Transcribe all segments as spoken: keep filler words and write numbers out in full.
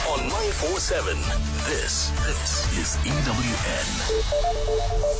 On nine four seven, this, this is E W N.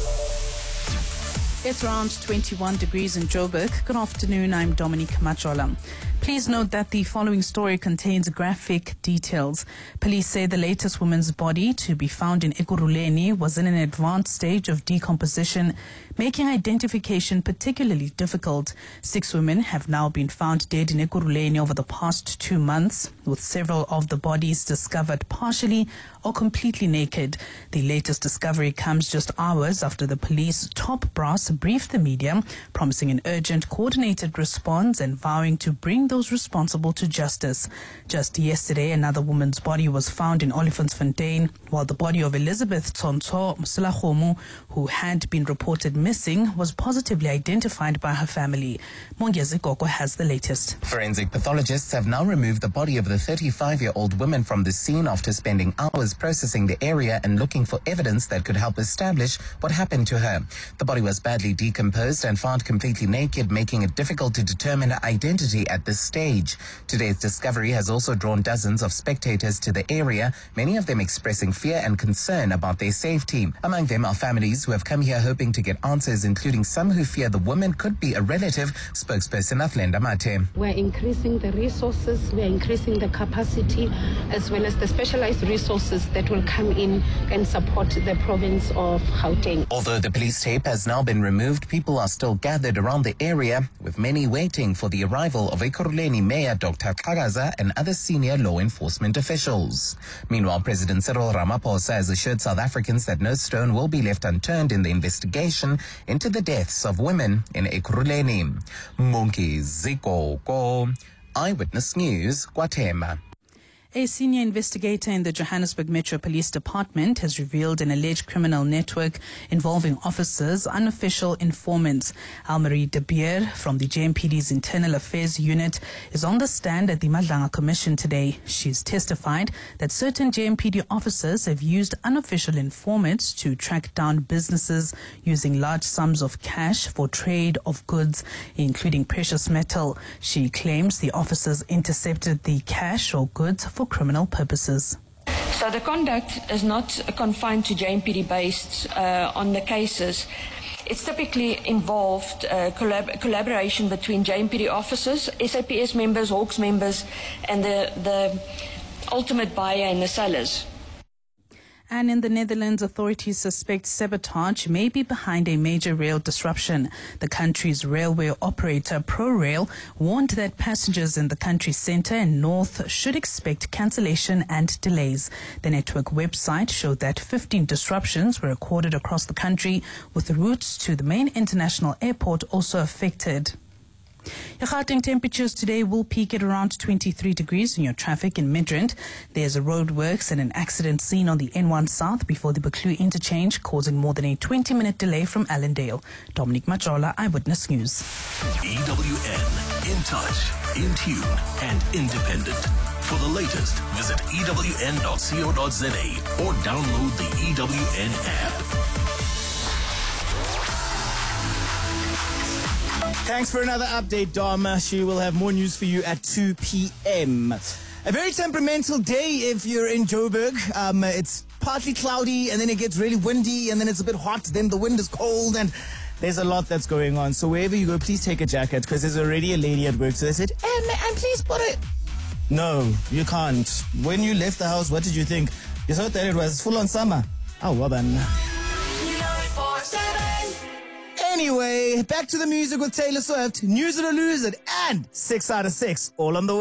It's around twenty-one degrees in Joburg. Good afternoon, I'm Dominique Machola. Please note that the following story contains graphic details. Police say the latest woman's body to be found in Ekurhuleni was in an advanced stage of decomposition, making identification particularly difficult. Six women have now been found dead in Ekurhuleni over the past two months, with several of the bodies discovered partially or completely naked. The latest discovery comes just hours after the police top brass briefed the media, promising an urgent, coordinated response and vowing to bring those responsible to justice. Just yesterday, another woman's body was found in Olifantsfontein, while the body of Elizabeth Tsonto Mselahomu, who had been reported missing, was positively identified by her family. Mongezi Koko has the latest. Forensic pathologists have now removed the body of the thirty-five-year-old woman from the scene after spending hours processing the area and looking for evidence that could help establish what happened to her. The body was badly decomposed and found completely naked, making it difficult to determine her identity at this stage. Today's discovery has also drawn dozens of spectators to the area, many of them expressing fear and concern about their safety. Among them are families who have come here hoping to get answers, including some who fear the woman could be a relative. Spokesperson Athlenda Mate. We're increasing the resources, we're increasing the capacity, as well as the specialized resources that will come in and support the province of Gauteng. Although the police tape has now been removed, people are still gathered around the area, with many waiting for the arrival of Ekurhuleni Mayor Doctor Xhakaza and other senior law enforcement officials. Meanwhile, President Cyril Ramaphosa has assured South Africans that no stone will be left unturned in the investigation into the deaths of women in Ekurhuleni. Mongezi Koko, Eyewitness News, Guatemala. A senior investigator in the Johannesburg Metro Police Department has revealed an alleged criminal network involving officers, unofficial informants. Almarie de Beer from the J M P D's Internal Affairs Unit is on the stand at the Madlanga Commission today. She's testified that certain J M P D officers have used unofficial informants to track down businesses using large sums of cash for trade of goods, including precious metal. She claims the officers intercepted the cash or goods for criminal purposes. So the conduct is not confined to J M P D based uh, on the cases. It's typically involved uh, collab- collaboration between J M P D officers, S A P S members, Hawks members, and the, the ultimate buyer and the sellers. And in the Netherlands, authorities suspect sabotage may be behind a major rail disruption. The country's railway operator, ProRail, warned that passengers in the country's centre and north should expect cancellation and delays. The network website showed that fifteen disruptions were recorded across the country, with routes to the main international airport also affected. Your Gauteng temperatures today will peak at around twenty-three degrees in your traffic in Midrand. There's a roadworks and an accident scene on the N one South before the Buccleuch interchange, causing more than a twenty-minute delay from Allendale. Dominique Machola, Eyewitness News. E W N, in touch, in tune, and independent. For the latest, visit E W N dot co dot za or download the E W N app. Thanks for another update, Dom. She will have more news for you at two p.m. A very temperamental day if you're in Joburg. Um, it's partly cloudy, and then it gets really windy, and then it's a bit hot, then the wind is cold, and there's a lot that's going on. So wherever you go, please take a jacket, because there's already a lady at work. So they said, and, and please put it. No, you can't. When you left the house, what did you think? You thought that it was full on summer. Oh, well then. Anyway, back to the music with Taylor Swift, News It or Lose It, and six out of six, all on the way.